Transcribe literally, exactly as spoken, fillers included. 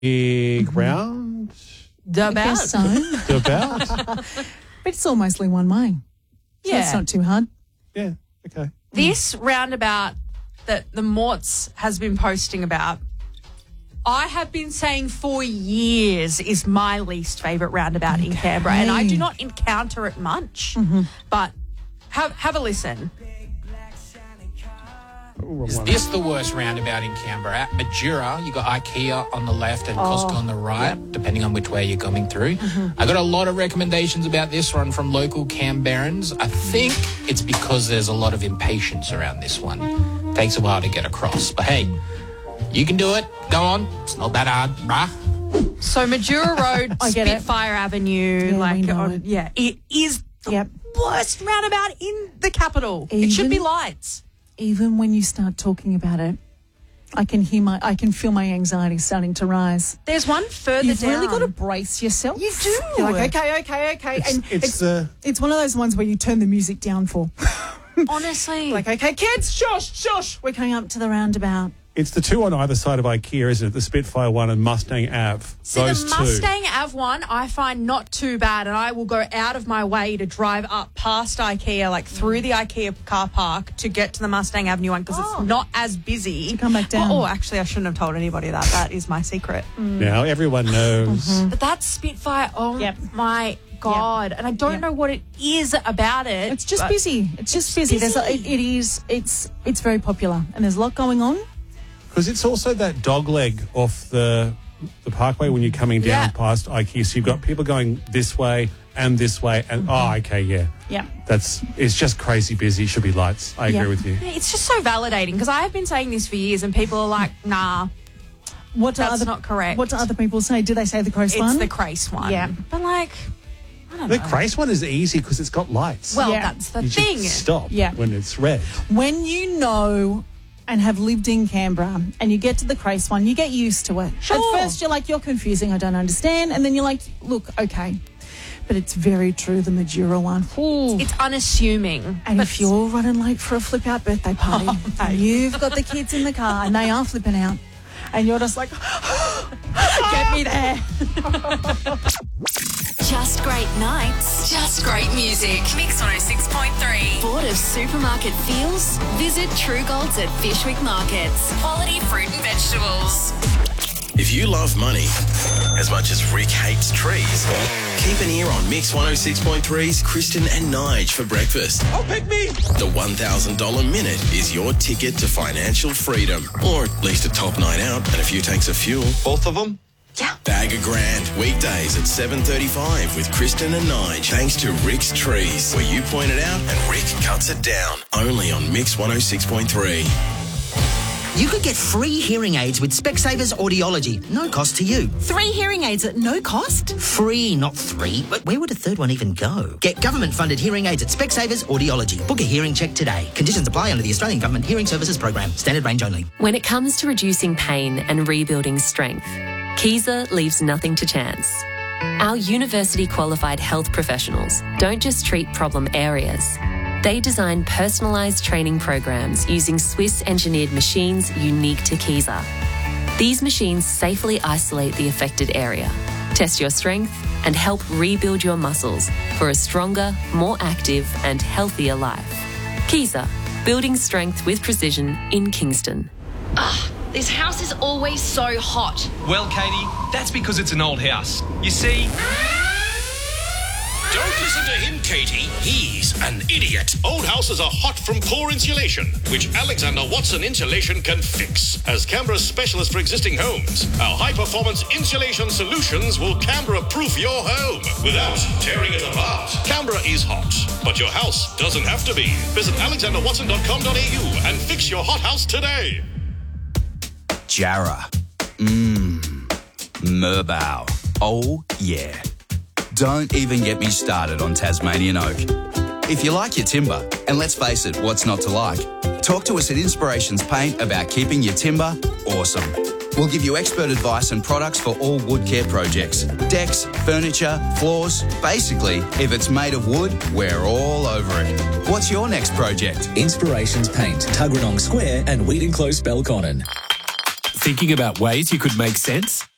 big round. About. I guess so. About. But it's all mostly one way. So Yeah. it's not too hard. Yeah, okay. This roundabout that the Morts has been posting about, I have been saying for years is my least favourite roundabout in Canberra, and I do not encounter it much. Mm-hmm. But have have a listen. Is this the worst roundabout in Canberra? At Majura, you got IKEA on the left and Costco on the right, depending on which way you're coming through. I got a lot of recommendations about this one from local Canberrans. I think it's because there's a lot of impatience around this one. Takes a while to get across. But hey, you can do it. Go on. It's not that hard, bruh. So Majura Road, I get it. Spitfire Avenue, Yeah, like we know on, it. yeah, it is the Yep. worst roundabout in the capital. It should be Even- lights. Even when you start talking about it, I can hear my, I can feel my anxiety starting to rise. There's one further You've down. really got to brace yourself. You do. You're like, okay, okay, okay. It's, and it's, it's, the... it's one of those ones where you turn the music down for. Honestly. Like, okay, kids, shush, shush. We're coming up to the roundabout. It's the two on either side of IKEA, isn't it? The Spitfire one and Mustang Ave. See, Those the two. Mustang Ave one I find not too bad, and I will go out of my way to drive up past IKEA, like through the IKEA car park to get to the Mustang Avenue one because Oh. it's not as busy. To come back down. Oh, oh, actually, I shouldn't have told anybody that. That is my secret. Now everyone knows. But that's Spitfire. Oh, Yep. my God. And I don't Yep. know what it is about it. It's just but busy. It's just busy. There's a, it, it is. It's it's very popular, and there's a lot going on. Because it's also that dog leg off the the parkway when you're coming down Yeah. past IKEA. So you've got people going this way and this way. And, oh, okay, yeah. Yeah. That's, it's just crazy busy. Should be lights. I Yeah. agree with you. It's just so validating because I have been saying this for years and people are like, nah, What do that's other, not correct. What do other people say? Do they say the Cross It's one? the Crace one. Yeah. But like, I don't The know. Crace one is easy because it's got lights. Well, Yeah. that's the you thing. just stop Yeah. when it's red. When you know and have lived in Canberra and you get to the Crace one, you get used to it. Sure. At first you're like, you're confusing, I don't understand. And then you're like, look, okay. But it's very true, the Majura one. Ooh. It's unnassuming. And but if you're running late for a flip-out birthday party, and you've got the kids in the car and they are flipping out, and you're just like, get me there. Just great nights. Just great music. Mix one oh six point three. Bored of supermarket feels? Visit True Golds at Fishwick Markets. Quality fruit and vegetables. If you love money as much as Rick hates trees, keep an ear on Mix one oh six point three's Kristen and Nige for breakfast. Oh, pick me! The one thousand dollars minute is your ticket to financial freedom, or at least a top night out and a few tanks of fuel. Both of them? Bag a grand, weekdays at seven thirty-five with Kristen and Nige, thanks to Rick's Trees, where you point it out and Rick cuts it down. Only on Mix one oh six point three. You could get free hearing aids with Specsavers Audiology. No cost to you. Three hearing aids at no cost? Free, not three. But where would a third one even go? Get government-funded hearing aids at Specsavers Audiology. Book a hearing check today. Conditions apply under the Australian Government Hearing Services Program. Standard range only. When it comes to reducing pain and rebuilding strength, Kaiser leaves nothing to chance. Our university-qualified health professionals don't just treat problem areas. They design personalised training programs using Swiss-engineered machines unique to Kaiser. These machines safely isolate the affected area, test your strength, and help rebuild your muscles for a stronger, more active and healthier life. Kaiser, building strength with precision in Kingston. Ugh, this house is always so hot. Well, Katie, that's because it's an old house. You see... Don't listen to him, Katie. He's an idiot. Old houses are hot from poor insulation, which Alexander Watson Insulation can fix. As Canberra's specialist for existing homes, our high-performance insulation solutions will Canberra-proof your home without tearing it apart. Canberra is hot, but your house doesn't have to be. Visit alexander watson dot com dot a u and fix your hot house today. Jarrah. Mmm. Merbau. Oh, yeah. Don't even get me started on Tasmanian oak. If you like your timber, and let's face it, what's not to like? Talk to us at Inspirations Paint about keeping your timber awesome. We'll give you expert advice and products for all wood care projects. Decks, furniture, floors. Basically, if it's made of wood, we're all over it. What's your next project? Inspirations Paint, Tuggeranong Square and Wheaton Close, Belconnen. Thinking about ways you could make sense?